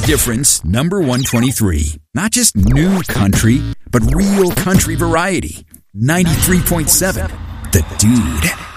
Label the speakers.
Speaker 1: difference number 123. Not just new country, but real country variety. 93.7. The Dude.